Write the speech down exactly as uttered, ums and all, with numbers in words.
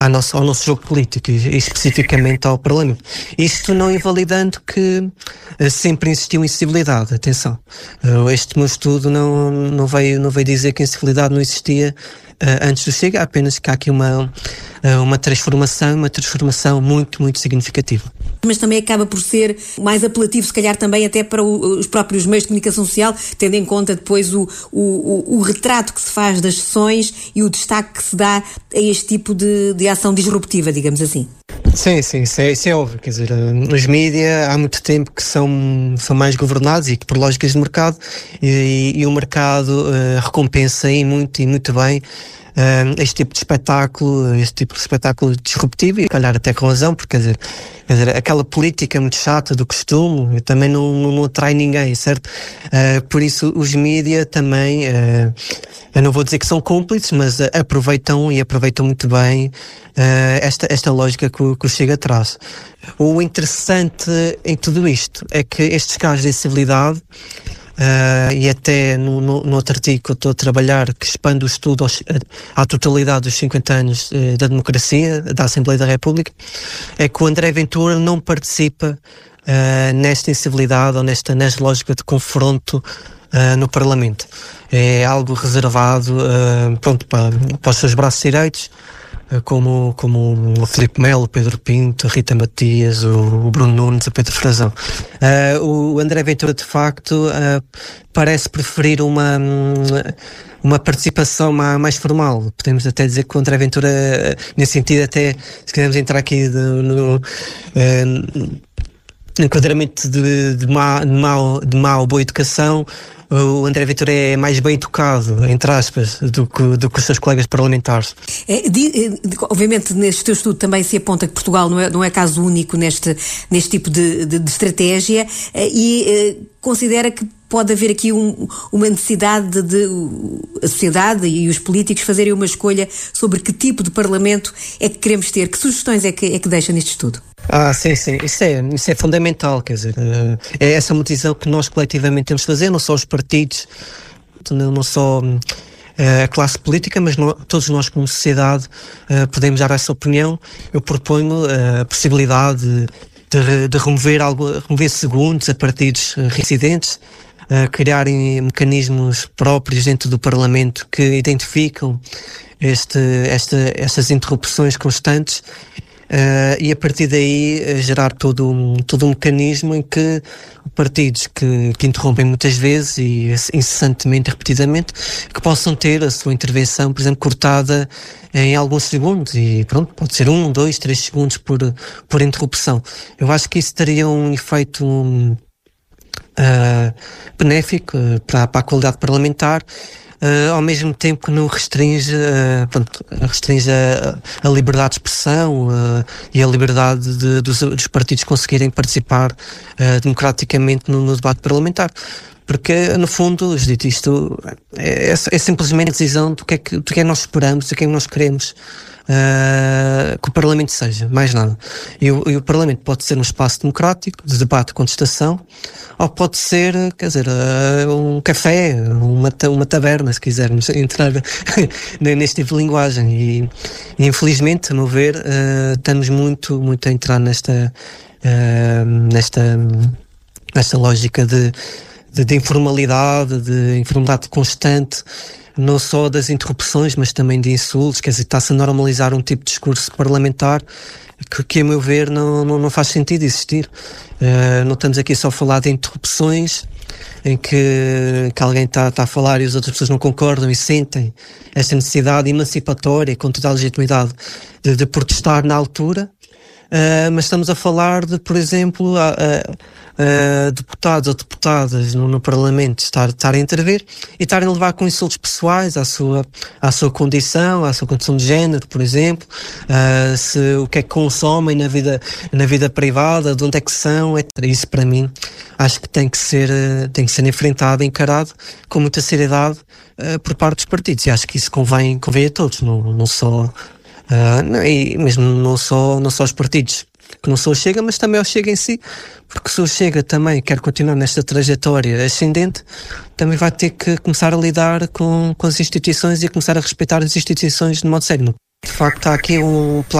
à nossa, ao nosso jogo político e, e especificamente ao Parlamento. Isto não invalidando que uh, sempre existiu incivilidade, atenção. Uh, este meu estudo não, não, veio, não veio dizer que a incivilidade não existia uh, antes do Chega, apenas que há aqui uma, uh, uma transformação, uma transformação muito, muito significativa. Mas também acaba por ser mais apelativo, se calhar também até para o, os próprios meios de comunicação social, tendo em conta depois o, o, o retrato que se faz das sessões e o destaque que se dá a este tipo de, de ação disruptiva, digamos assim. Sim, sim, isso é, isso é óbvio. Quer dizer, nos mídias há muito tempo que são, são mais governados e que por lógicas de mercado, e, e o mercado uh, recompensa aí muito e muito bem Uh, este tipo de espetáculo, este tipo de espetáculo disruptivo, e calhar até com razão, porque quer dizer, quer dizer aquela política muito chata do costume também não, não, não atrai ninguém, certo? Uh, por isso os mídias também, uh, eu não vou dizer que são cúmplices, mas uh, aproveitam e aproveitam muito bem uh, esta, esta lógica que o, que o Chega traz. O interessante em tudo isto é que estes casos de incivilidade, Uh, e até no, no, no outro artigo que eu estou a trabalhar, que expande o estudo aos, à totalidade dos cinquenta anos uh, da democracia, da Assembleia da República, é que o André Ventura não participa uh, nesta incivilidade ou nesta, nesta lógica de confronto uh, no Parlamento. É algo reservado uh, pronto, para, para os seus braços direitos, como, como o Filipe Melo, o Pedro Pinto, a Rita Matias, o, o Bruno Nunes, o Pedro Frazão. Uh, o André Ventura, de facto, uh, parece preferir uma, uma participação mais formal. Podemos até dizer que o André Ventura, nesse sentido, até, se quisermos entrar aqui de, no, uh, no enquadramento de, de, má, de, má, de má ou boa educação, o André Ventura é mais bem educado, entre aspas, do que, do que os seus colegas parlamentares. É, de, de, obviamente, neste teu estudo também se aponta que Portugal não é, não é caso único neste, neste tipo de, de, de estratégia, e uh, considera que pode haver aqui um, uma necessidade de, de a sociedade e os políticos fazerem uma escolha sobre que tipo de parlamento é que queremos ter. Que sugestões é que, é que deixa neste estudo? Ah, sim, sim. Isso é, isso é fundamental, quer dizer, é essa uma decisão que nós coletivamente temos de fazer, não só os partidos, não só a classe política, mas nós, todos nós como sociedade podemos dar essa opinião. Eu proponho a possibilidade de, de remover, algo, remover segundos a partidos residentes, Uh, criarem mecanismos próprios dentro do Parlamento que identificam este, esta, estas interrupções constantes, uh, e a partir daí uh, gerar todo um, todo um mecanismo em que partidos que, que interrompem muitas vezes e incessantemente, repetidamente, que possam ter a sua intervenção, por exemplo, cortada em alguns segundos, e pronto, pode ser um, dois, três segundos por, por interrupção. Eu acho que isso teria um efeito um, Uh, benéfico uh, para, para a qualidade parlamentar, uh, ao mesmo tempo que não restringe, uh, pronto, restringe a, a liberdade de expressão uh, e a liberdade de, dos, dos partidos conseguirem participar uh, democraticamente no, no debate parlamentar. Porque, no fundo, dito isto, é, é simplesmente a decisão do que é que, do que, é que nós esperamos, do que é que nós queremos uh, que o Parlamento seja, mais nada. E o, e o Parlamento pode ser um espaço democrático, de debate e contestação, ou pode ser, quer dizer, uh, um café, uma, uma taberna, se quisermos entrar neste tipo de linguagem. E, e infelizmente, a meu ver, uh, estamos muito, muito a entrar nesta, uh, nesta, nesta lógica de De, de informalidade, de informalidade constante, não só das interrupções, mas também de insultos. Quer dizer, está-se a normalizar um tipo de discurso parlamentar que, que a meu ver, não, não, não faz sentido existir. Uh, não estamos aqui só a falar de interrupções em que, que alguém está, está a falar e as outras pessoas não concordam e sentem esta necessidade emancipatória, com toda a legitimidade, de, de protestar na altura. Uh, mas estamos a falar de, por exemplo, a, a, a deputados ou deputadas no, no Parlamento estar, estar a intervir e estarem a levar com insultos pessoais à sua, à sua condição, à sua condição de género, por exemplo, uh, se, o que é que consomem na vida, na vida privada, de onde é que são, etcétera. Isso, para mim, acho que tem que ser, tem que ser enfrentado, encarado com muita seriedade uh, por parte dos partidos. E acho que isso convém, convém a todos, não, não só... Uh, não, e mesmo não só, não só os partidos, que não só o Chega, mas também o Chega em si, porque se o Chega também quer continuar nesta trajetória ascendente, também vai ter que começar a lidar com, com as instituições e a começar a respeitar as instituições de modo sério. De facto, há aqui um plano